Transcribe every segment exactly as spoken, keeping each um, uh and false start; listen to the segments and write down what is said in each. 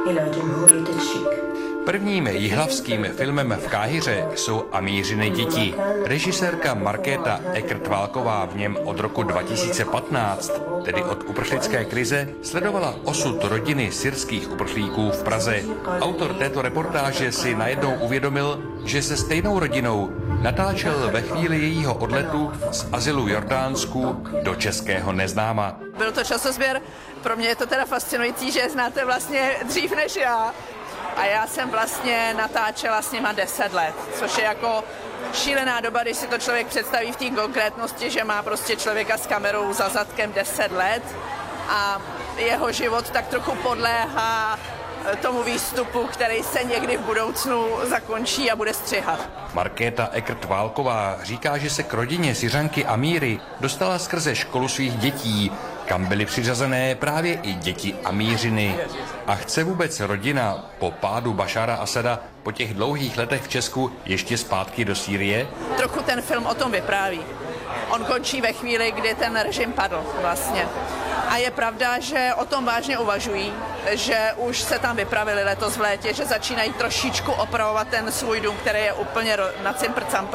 Prvním jihlavským filmem v Káhiře jsou Amířiny děti. Režisérka Markéta Eckert-Válková v něm od roku dva tisíce patnáct, tedy od uprchlické krize, sledovala osud rodiny syrských uprchlíků v Praze. Autor této reportáže si najednou uvědomil, že se stejnou rodinou natáčel ve chvíli jejího odletu z azylu Jordánsku do českého neznáma. Byl to časozběr, pro mě je to teda fascinující, že je znáte vlastně dřív než já. A já jsem vlastně natáčela s nima deset let, což je jako šílená doba, když si to člověk představí v té konkrétnosti, že má prostě člověka s kamerou za zadkem deset let a jeho život tak trochu podléhá tomu výstupu, který se někdy v budoucnu zakončí a bude střihat. Markéta Eckert-Válková říká, že se k rodině Syřanky Amíry dostala skrze školu svých dětí, kam byly přiřazené právě i děti Amířiny. A chce vůbec rodina po pádu Bašára Asada po těch dlouhých letech v Česku ještě zpátky do Sýrie? Trochu ten film o tom vypráví. On končí ve chvíli, kdy ten režim padl vlastně. A je pravda, že o tom vážně uvažují, že už se tam vypravili letos v létě, že začínají trošičku opravovat ten svůj dům, který je úplně na cimpr-campr.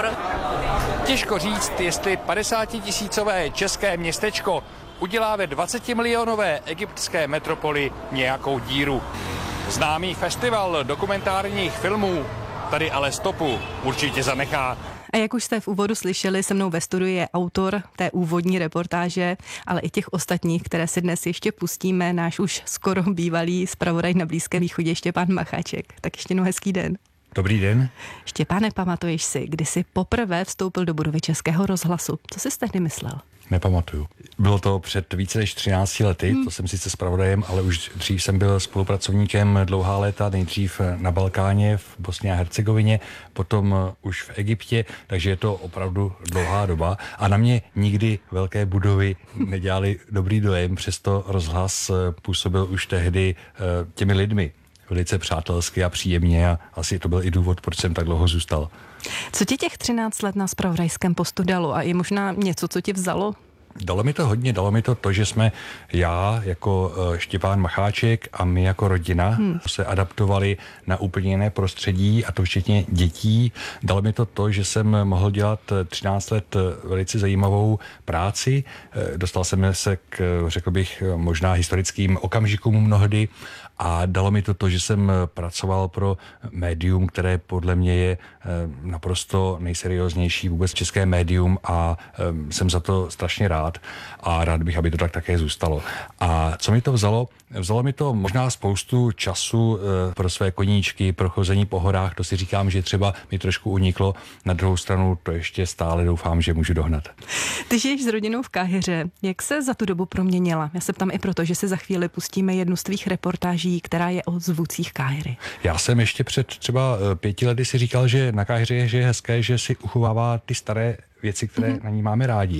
Těžko říct, jestli padesátitisícové české městečko udělá ve dvacetimilionové egyptské metropoli nějakou díru. Známý festival dokumentárních filmů tady ale stopu určitě zanechá. A jak už jste v úvodu slyšeli, se mnou ve studiu je autor té úvodní reportáže, ale i těch ostatních, které si dnes ještě pustíme, náš už skoro bývalý zpravodaj na Blízkém východě Štěpán Macháček. Tak ještě jednou hezký den. Dobrý den. Štěpáne, pamatuješ si, kdy jsi poprvé vstoupil do budovy Českého rozhlasu? Co jsi tehdy myslel? Nepamatuju. Bylo to před více než třinácti lety, hmm. to jsem sice zpravodajem, ale už dřív jsem byl spolupracovníkem dlouhá léta, nejdřív na Balkáně, v Bosně a Hercegovině, potom už v Egyptě, takže je to opravdu dlouhá doba a na mě nikdy velké budovy nedělaly dobrý dojem, přesto rozhlas působil už tehdy těmi lidmi velice přátelsky a příjemně a asi to byl i důvod, proč jsem tak dlouho zůstal. Co ti těch třináct let na zpravodajském postu dalo a je možná něco, co ti vzalo? Dalo mi to hodně, dalo mi to to, že jsme já jako Štěpán Macháček a my jako rodina hmm. se adaptovali na úplně jiné prostředí a to včetně dětí. Dalo mi to to, že jsem mohl dělat třináct let velice zajímavou práci. Dostal jsem se k, řekl bych, možná historickým okamžikům mnohdy a dalo mi to to, že jsem pracoval pro médium, které podle mě je naprosto nejserióznější vůbec české médium a jsem za to strašně rád a rád bych, aby to tak také zůstalo. A co mi to vzalo? Vzalo mi to možná spoustu času pro své koníčky, pro chození po horách, to si říkám, že třeba mi trošku uniklo, na druhou stranu to ještě stále doufám, že můžu dohnat. Ty žiješ s rodinou v Káhiře, jak se za tu dobu proměnila? Já se ptám i proto, že se za chvíli pustíme jednu z tvých reportáží, která je o zvucích Káhiry. Já jsem ještě před třeba pěti lety si říkal, že na Káhiře je, že je hezké, že si uchovává ty staré věci, které mm-hmm. na ní máme rádi.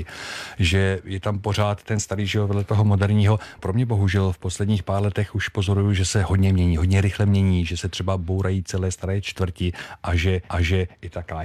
Že je tam pořád ten starý život vedle toho moderního. Pro mě bohužel v posledních pár letech už pozoruju, že se hodně mění, hodně rychle mění, že se třeba bourají celé staré čtvrti a že, a že i ta Káhira